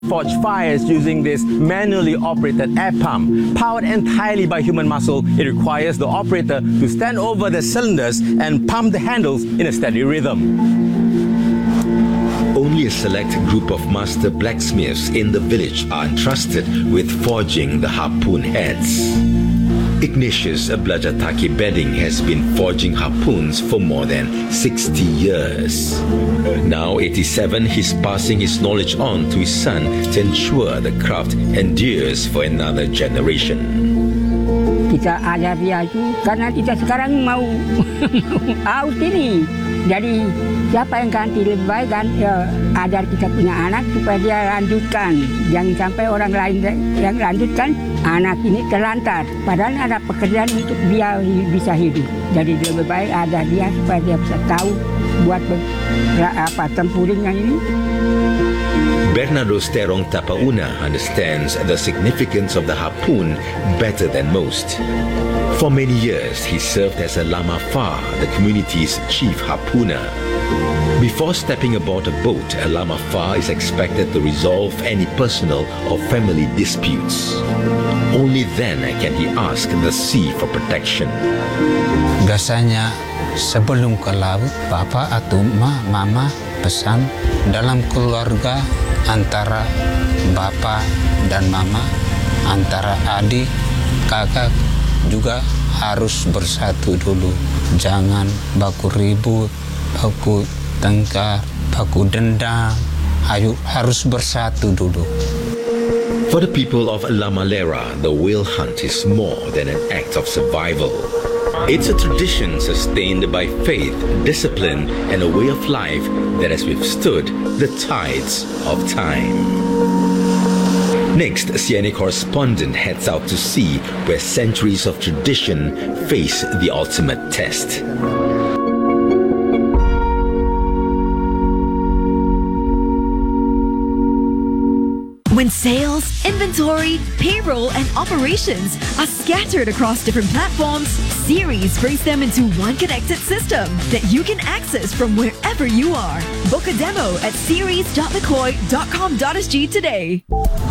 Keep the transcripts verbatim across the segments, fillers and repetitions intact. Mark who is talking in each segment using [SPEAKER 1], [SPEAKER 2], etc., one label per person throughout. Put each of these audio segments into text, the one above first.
[SPEAKER 1] forge fires using this manually operated air pump. Powered entirely by human muscle, it requires the operator to stand over the cylinders and pump the handles in a steady rhythm.
[SPEAKER 2] Only a select group of master blacksmiths in the village are entrusted with forging the harpoon heads. Ignatius Blajataki Bedding has been forging harpoons for more than sixty years. Now eighty-seven, he's passing his knowledge on to his son to ensure the craft endures for another generation.
[SPEAKER 3] Kita ajar dia itu karena kita sekarang mau aus ini. Jadi siapa yang ganti lebih baik kan ya, ajar kita punya anak supaya dia lanjutkan. Jangan sampai orang lain yang lanjutkan anak ini terlantar. Padahal ada pekerjaan untuk dia bisa hidup. Jadi lebih baik ajar dia supaya dia bisa tahu buat ber, apa tempurungnya ini.
[SPEAKER 2] Bernardo Sterong Tapauna understands the significance of the harpoon better than most. For many years, he served as a Lama Fa, the community's chief harpooner. Before stepping aboard a boat, a Lama Fa is expected to resolve any personal or family disputes. Only then can he ask the sea for protection.
[SPEAKER 4] Biasanya sebelum ke laut, Papa atau Ma, Mama pesan dalam keluarga antara Bapak dan Mama, antara adik, kakak juga harus bersatu dulu. Jangan baku ribut, baku tengkar, baku dendam. Ayo harus bersatu dulu.
[SPEAKER 2] For the people of Lamalera, the whale hunt is more than an act of survival. It's a tradition sustained by faith, discipline, and a way of life that has withstood the tides of time. Next, C N A correspondent heads out to sea where centuries of tradition face the ultimate test.
[SPEAKER 5] When sales, inventory, payroll, and operations are scattered across different platforms, Ceres brings them into one connected system that you can access from wherever you are. Book a demo at ceres dot mccoy dot com dot s g today.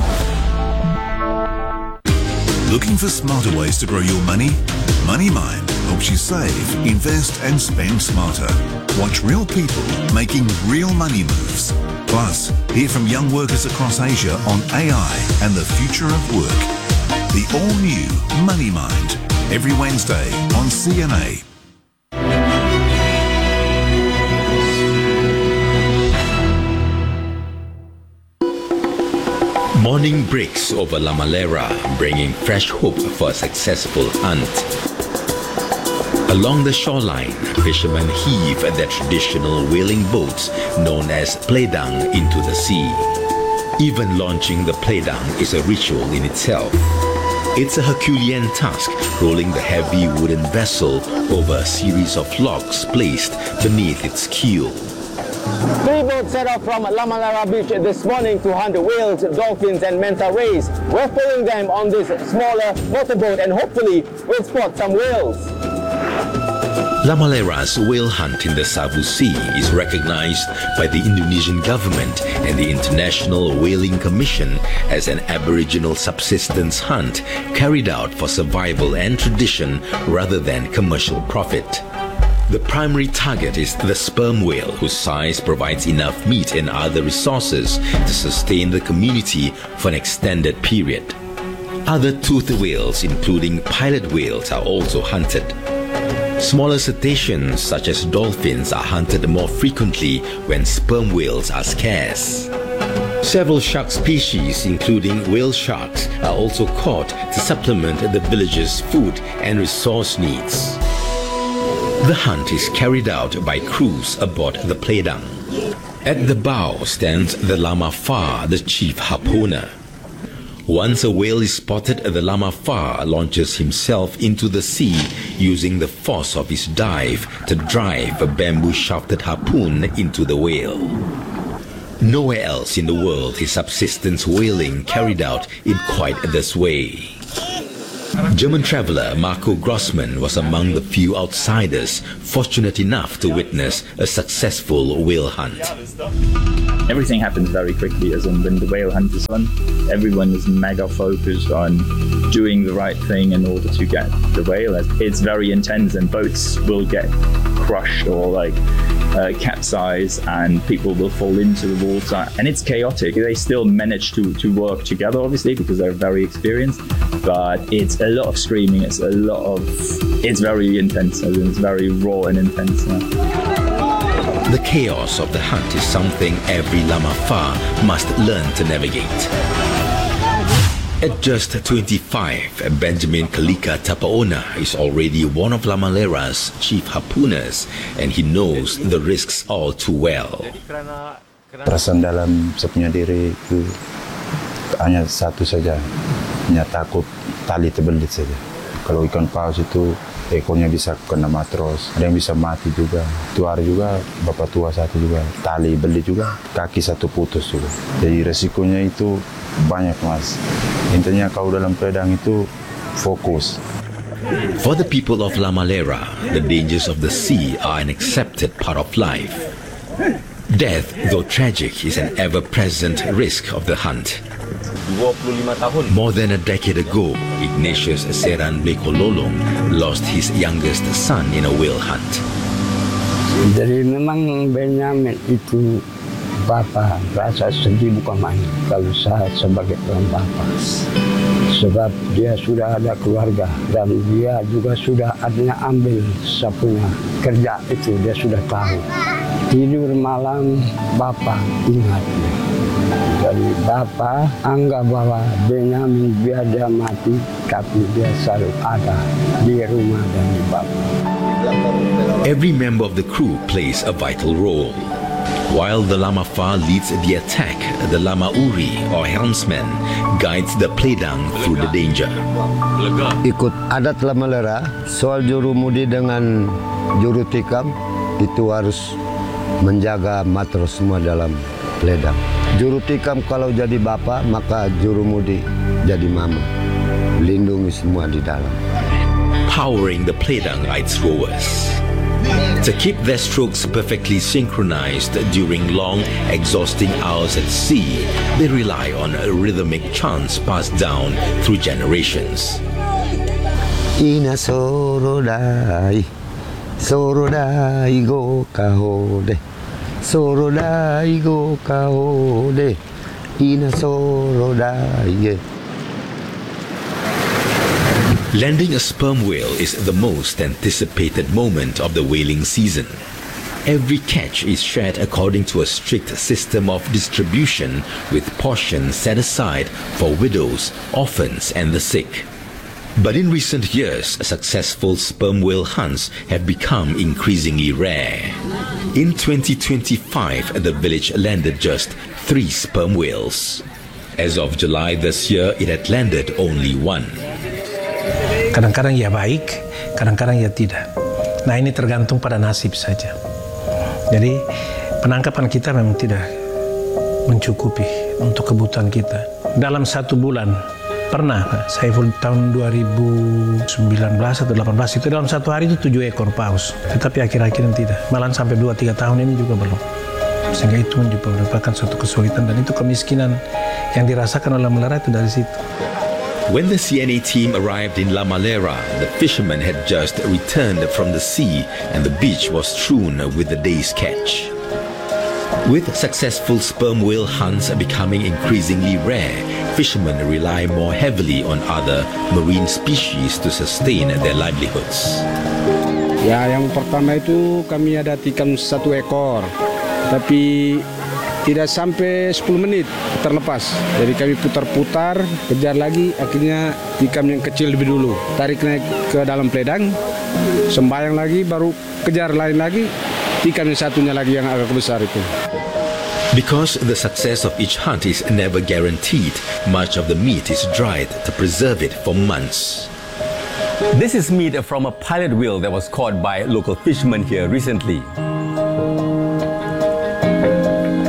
[SPEAKER 6] Looking for smarter ways to grow your money? MoneyMind helps you save, invest, and spend smarter. Watch real people making real money moves. Plus, hear from young workers across Asia on A I and the future of work. The all-new MoneyMind, every Wednesday on C N A.
[SPEAKER 2] Morning breaks over Lamalera, bringing fresh hope for a successful hunt. Along the shoreline, fishermen heave their traditional whaling boats known as playdang into the sea. Even launching the playdang is a ritual in itself. It's a Herculean task, rolling the heavy wooden vessel over a series of logs placed beneath its keel.
[SPEAKER 1] Three boats set off from Lamalera Beach this morning to hunt whales, dolphins, and manta rays. We're following them on this smaller motorboat and hopefully we'll spot some whales.
[SPEAKER 2] Lamalera's whale hunt in the Savu Sea is recognized by the Indonesian government and the International Whaling Commission as an Aboriginal subsistence hunt carried out for survival and tradition rather than commercial profit. The primary target is the sperm whale, whose size provides enough meat and other resources to sustain the community for an extended period. Other toothed whales, including pilot whales, are also hunted. Smaller cetaceans such as dolphins are hunted more frequently when sperm whales are scarce. Several shark species, including whale sharks, are also caught to supplement the village's food and resource needs. The hunt is carried out by crews aboard the playdang. At the bow stands the Lama Fa, the chief harpooner. Once a whale is spotted, the Lama Fa launches himself into the sea using the force of his dive to drive a bamboo-shafted harpoon into the whale. Nowhere else in the world is subsistence whaling carried out in quite this way. German traveler Marco Grossman was among the few outsiders fortunate enough to witness a successful whale hunt.
[SPEAKER 7] Everything happens very quickly, as in when the whale hunt is on, everyone is mega focused on doing the right thing in order to get the whale. It's very intense and boats will get crushed or like uh, capsize and people will fall into the water, and it's chaotic. They still manage to, to work together, obviously, because they're very experienced, but it's a lot of screaming, it's a lot of, it's very intense, as in it's very raw and intense. Yeah.
[SPEAKER 2] The chaos of the hunt is something every Lama Fa must learn to navigate. At just twenty-five, Benjamin Kalika Tapaona is already one of Lamalera's chief harpooners, and he knows the risks all too well.
[SPEAKER 8] Perasaan dalam saya punya diri itu hanya satu saja, hanya takut tali terbelit saja. Kalau ikan paus itu ekornya bisa kena matros, ada yang bisa mati juga. Itu hari juga bapak tua satu juga tali belit juga, kaki satu putus juga. Jadi resikonya itu banyak, Mas. Intinya kalau dalam pedang itu fokus.
[SPEAKER 2] For the people of Lamalera, the dangers of the sea are an accepted part of life. Death, though tragic, is an ever-present risk of the hunt. More than a decade ago, Ignatius Seran Blekololong lost his youngest son in a whale hunt.
[SPEAKER 3] Jadi memang Benjamin itu Bapak rasa sedih bukan main kalau saya sebagai orang bapak. Sebab dia sudah ada keluarga dan dia juga sudah adanya ambil sapunya kerja itu, dia sudah tahu. Tidur malam Bapak ingat. Jadi Bapak anggap bahwa Benjamin biar dia mati, tapi dia selalu ada di rumah dan di Bapak.
[SPEAKER 2] Every member of the crew plays a vital role. While the Lama Fa leads the attack, the Lama Uri or helmsman guides the pledang through the danger.
[SPEAKER 9] Ikut adat Lamalera, soal jurumudi dengan juru tikam itu harus menjaga matros semua dalam pledang. Juru tikam kalau jadi bapak, maka jurumudi jadi mama. Lindungi semua di dalam.
[SPEAKER 2] Powering the pledang are its rowers. To keep their strokes perfectly synchronized during long, exhausting hours at sea, they rely on a rhythmic chants passed down through generations.
[SPEAKER 9] Ina sorodai, sorodai go kahode, sorodai go kahode, ina sorodai.
[SPEAKER 2] Landing a sperm whale is the most anticipated moment of the whaling season. Every catch is shared according to a strict system of distribution, with portions set aside for widows, orphans, and the sick. But in recent years, successful sperm whale hunts have become increasingly rare. In twenty twenty-five, the village landed just three sperm whales. As of July this year, it had landed only one.
[SPEAKER 10] Kadang-kadang ya baik, kadang-kadang ya tidak. Nah, ini tergantung pada nasib saja. Jadi penangkapan kita memang tidak mencukupi untuk kebutuhan kita. Dalam satu bulan pernah saya tahun dua ribu sembilan belas atau delapan belas itu dalam satu hari itu tujuh ekor paus. Tetapi akhir-akhir ini tidak. Malah sampai dua tiga tahun ini juga belum. Sehingga itu juga merupakan suatu kesulitan, dan itu kemiskinan yang dirasakan oleh Lamalera itu dari situ.
[SPEAKER 2] When the C N A team arrived in Lamalera, the fishermen had just returned from the sea and the beach was strewn with the day's catch. With successful sperm whale hunts becoming increasingly rare, fishermen rely more heavily on other marine species to sustain their livelihoods.
[SPEAKER 11] Ya, yang pertama itu kami ada tikam satu ekor, tapi tidak sampai sepuluh menit terlepas. Jadi kami putar-putar, kejar lagi, akhirnya tikam yang kecil lebih dulu. Tarik naik ke dalam pledang, sembayang lagi, baru kejar lain lagi, tikam yang satunya lagi yang agak besar itu.
[SPEAKER 2] Because the success of each hunt is never guaranteed, much of the meat is dried to preserve it for months.
[SPEAKER 1] This is meat from a pilot whale that was caught by local fishermen here recently.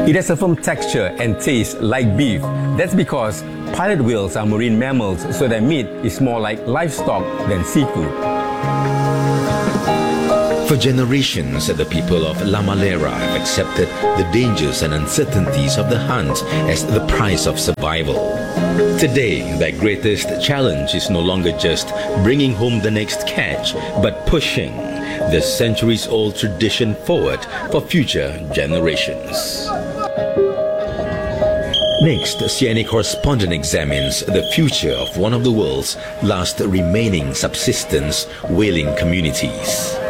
[SPEAKER 12] It has a firm texture and taste like beef. That's because pilot whales are marine mammals, so their meat is more like livestock than seafood.
[SPEAKER 2] For generations, the people of La Malera have accepted the dangers and uncertainties of the hunt as the price of survival. Today, their greatest challenge is no longer just bringing home the next catch, but pushing the centuries-old tradition forward for future generations. Next, C N A correspondent examines the future of one of the world's last remaining subsistence whaling communities.